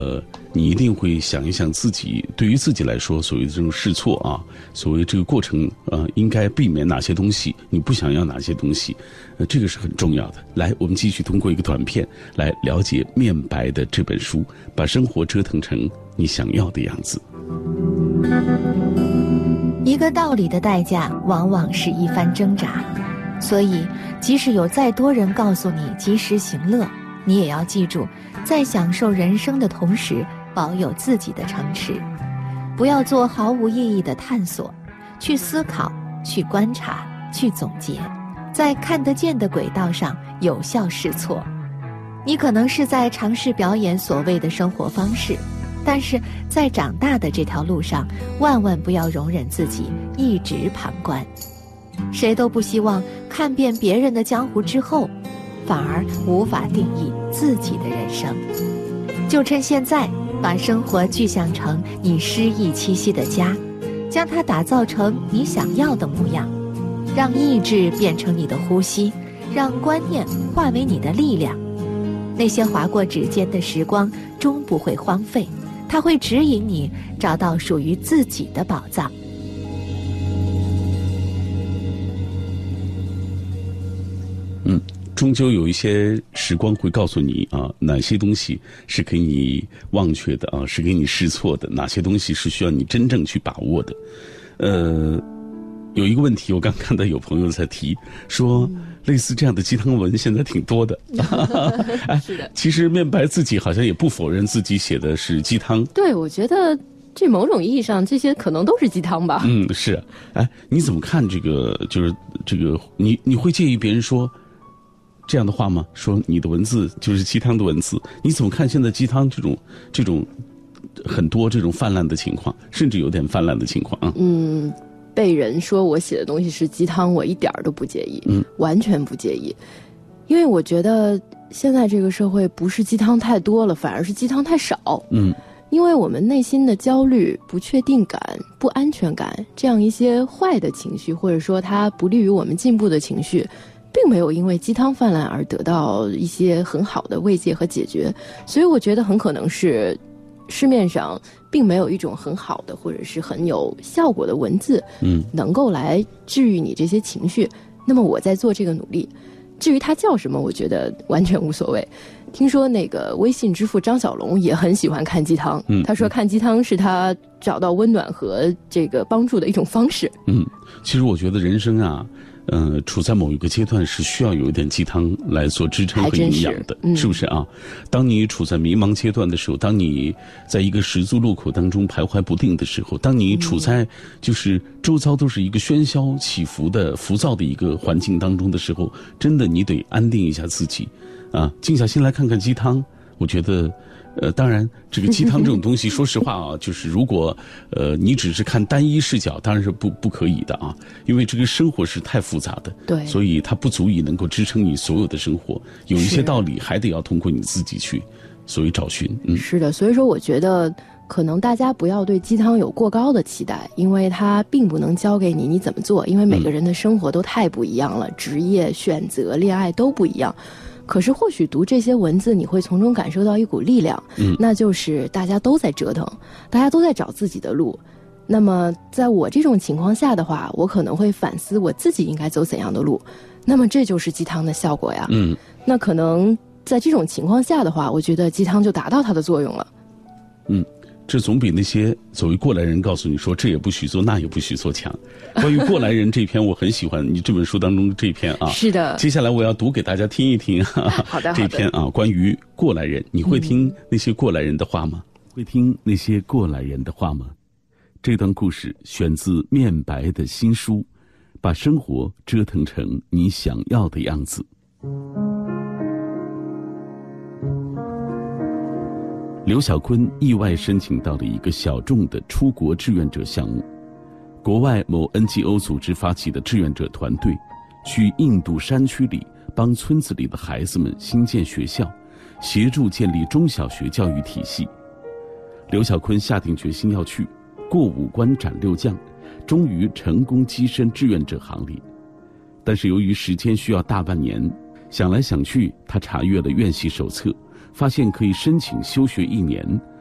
你一定会想一想自己，对于自己来说，所谓的这种试错啊，所谓这个过程，应该避免哪些东西，你不想要哪些东西，这个是很重要的。来，我们继续通过一个短片来了解面白的这本书，把生活折腾成你想要的样子。 一个道理的代价，往往是一番挣扎。所以，即使有再多人告诉你及时行乐，你也要记住，在享受人生的同时，保有自己的诚实，不要做毫无意义的探索，去思考，去观察，去总结，在看得见的轨道上有效试错。你可能是在尝试表演所谓的生活方式，但是在长大的这条路上，万万不要容忍自己一直旁观。谁都不希望看遍别人的江湖之后，反而无法定义自己的人生。就趁现在，把生活具象成你诗意栖息的家，将它打造成你想要的模样，让意志变成你的呼吸，让观念化为你的力量。那些划过指尖的时光终不会荒废，它会指引你找到属于自己的宝藏。 终究有一些时光会告诉你啊，哪些东西是给你忘却的啊，是给你试错的，哪些东西是需要你真正去把握的。有一个问题，我刚看到有朋友在提说，类似这样的鸡汤文现在挺多的。 是的， 其实面白自己好像也不否认自己写的是鸡汤。 对，我觉得这某种意义上，这些可能都是鸡汤吧。 是。哎，你怎么看这个？就是这个，你会介意别人说这样的话吗？说你的文字就是鸡汤的文字，你怎么看现在鸡汤这种很多这种泛滥的情况，甚至有点泛滥的情况啊？ 被人说我写的东西是鸡汤，我一点都不介意，完全不介意，因为我觉得现在这个社会不是鸡汤太多了，反而是鸡汤太少。因为我们内心的焦虑、不确定感、不安全感，这样一些坏的情绪，或者说它不利于我们进步的情绪，并没有因为鸡汤泛滥而得到一些很好的慰藉和解决。所以我觉得很可能是市面上并没有一种很好的或者是很有效果的文字，能够来治愈你这些情绪。那么我在做这个努力，至于它叫什么，我觉得完全无所谓。听说那个微信之父张小龙也很喜欢看鸡汤，他说看鸡汤是他找到温暖和这个帮助的一种方式。 其实我觉得人生啊，处在某一个阶段是需要有一点鸡汤来做支撑和营养的，是不是啊？当你处在迷茫阶段的时候，当你在一个十字路口当中徘徊不定的时候，当你处在就是周遭都是一个喧嚣起伏的浮躁的一个环境当中的时候，真的你得安定一下自己啊，静下心来看看鸡汤。我觉得当然这个鸡汤这种东西说实话啊，就是如果你只是看单一视角，当然是不可以的啊，因为这个生活是太复杂的， 对， 所以它不足以能够支撑你所有的生活，有一些道理还得要通过你自己去所谓找寻。 是的，所以说我觉得可能大家不要对鸡汤有过高的期待，因为它并不能教给你怎么做，因为每个人的生活都太不一样了，职业选择恋爱都不一样。可是或许读这些文字，你会从中感受到一股力量，那就是大家都在折腾，大家都在找自己的路。那么在我这种情况下的话，我可能会反思我自己应该走怎样的路，那么这就是鸡汤的效果呀。那可能在这种情况下的话，我觉得鸡汤就达到它的作用了。 这总比那些所谓过来人告诉你说这也不许做那也不许做强。关于过来人这篇我很喜欢你这本书当中的这篇啊。 是的， 接下来我要读给大家听一听好的这篇啊，关于过来人。你会听那些过来人的话吗？会听那些过来人的话吗？这段故事选自面白的新书，把生活折腾成你想要的样子。刘晓坤意外申请到了一个小众的出国志愿者项目，国外某 NGO 组织发起的志愿者团队，去印度山区里帮村子里的孩子们兴建学校，协助建立中小学教育体系。刘晓坤下定决心要去，过5关斩6将，终于成功跻身志愿者行列。但是由于时间需要大半年，想来想去，他查阅了院系手册， 发现可以申请休学1年。